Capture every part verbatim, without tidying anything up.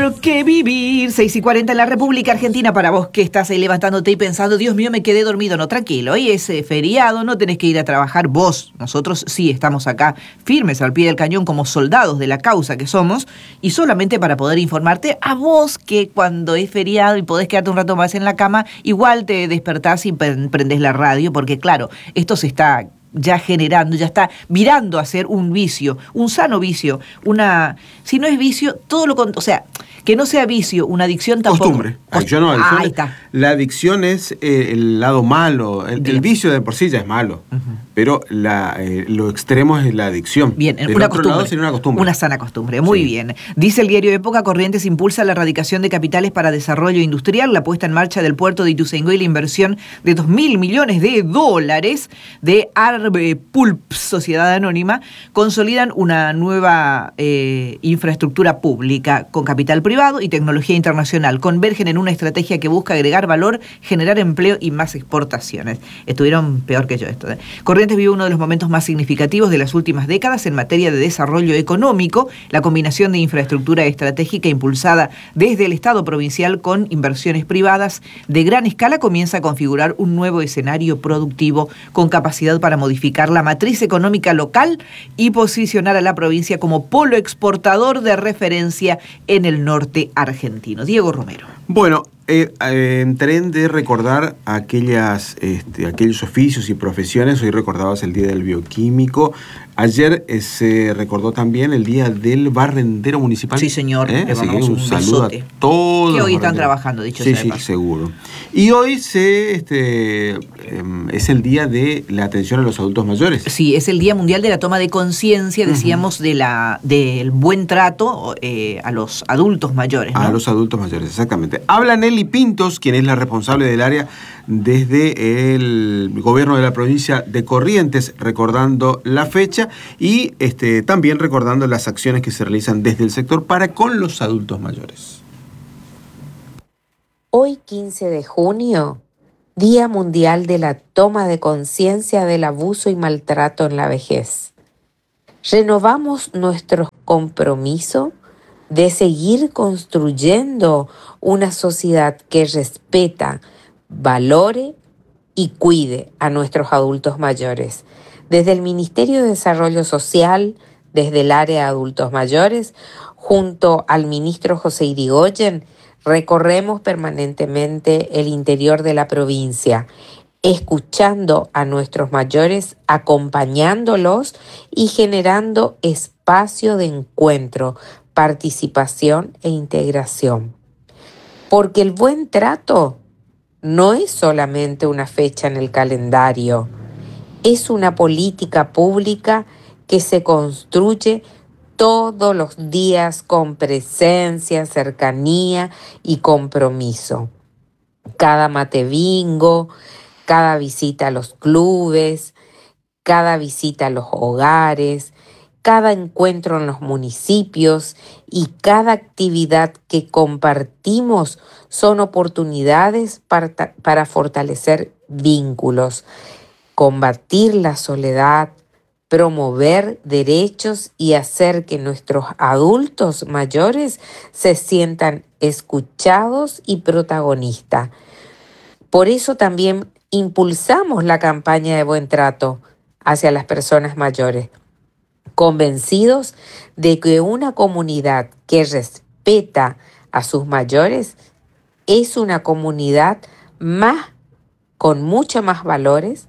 quiero que vivir. seis y cuarenta en la República Argentina. Para vos que estás ahí levantándote y pensando, Dios mío, me quedé dormido. No, tranquilo, hoy es eh, feriado, no tenés que ir a trabajar vos. Nosotros sí estamos acá firmes al pie del cañón como soldados de la causa que somos, y solamente para poder informarte a vos que cuando es feriado y podés quedarte un rato más en la cama, igual te despertás y prendés la radio, porque claro, esto se está ya generando, ya está virando a ser un vicio, un sano vicio, una, si no es vicio, todo lo contrario, o sea, que no sea vicio, una adicción tampoco. Costumbre. Adicción no, adicción ah, ahí es, está. La adicción es eh, el lado malo, el, el vicio de por sí ya es malo, uh-huh. pero la, eh, lo extremo es la adicción. Bien, Del una otro costumbre, lado sería una costumbre. Una sana costumbre, muy sí. bien. Dice el diario Época, Corrientes impulsa la erradicación de capitales para desarrollo industrial, la puesta en marcha del puerto de Ituzaingó y la inversión de dos mil millones de dólares de Arbe Pulp, Sociedad Anónima, consolidan una nueva eh, infraestructura pública con capital privado y tecnología internacional. Convergen en una estrategia que busca agregar valor, generar empleo y más exportaciones. Estuvieron peor que yo esto. ¿eh? Corrientes vive uno de los momentos más significativos de las últimas décadas en materia de desarrollo económico. La combinación de infraestructura estratégica impulsada desde el Estado provincial con inversiones privadas de gran escala comienza a configurar un nuevo escenario productivo con capacidad para modificar la matriz económica local y posicionar a la provincia como polo exportador de referencia en el norte argentino. Diego Romero. Bueno, eh, eh, en tren de recordar aquellas, este, aquellos oficios y profesiones, hoy recordabas el Día del Bioquímico. Ayer eh, se recordó también el Día del Barrendero Municipal. Sí, señor. ¿Eh? Así que un, un saludo besote. a todos. Que hoy están trabajando, dicho sí, sea de sí, paso. seguro. Y hoy se, este, eh, es el Día de la Atención a los Adultos Mayores. Sí, es el Día Mundial de la Toma de Conciencia, decíamos, uh-huh. de la del buen trato eh, a los adultos mayores, ¿no? A los adultos mayores, exactamente. Habla Nelly Pintos, quien es la responsable del área desde el gobierno de la provincia de Corrientes, recordando la fecha y este, también recordando las acciones que se realizan desde el sector para con los adultos mayores. Hoy, quince de junio, Día Mundial de la Toma de Conciencia del Abuso y Maltrato en la Vejez. Renovamos nuestro compromiso de seguir construyendo una sociedad que respeta, valore y cuide a nuestros adultos mayores. Desde el Ministerio de Desarrollo Social, desde el área de adultos mayores, junto al ministro José Irigoyen, recorremos permanentemente el interior de la provincia, escuchando a nuestros mayores, acompañándolos y generando espacio de encuentro, participación e integración. Porque el buen trato no es solamente una fecha en el calendario, es una política pública que se construye todos los días con presencia, cercanía y compromiso. Cada mate bingo, cada visita a los clubes, cada visita a los hogares, cada encuentro en los municipios y cada actividad que compartimos son oportunidades para, para fortalecer vínculos, combatir la soledad, promover derechos y hacer que nuestros adultos mayores se sientan escuchados y protagonistas. Por eso también impulsamos la campaña de buen trato hacia las personas mayores, convencidos de que una comunidad que respeta a sus mayores es una comunidad más, con mucho más valores,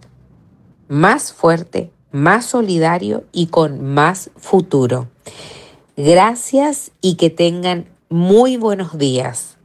más fuerte, más solidario y con más futuro. Gracias y que tengan muy buenos días.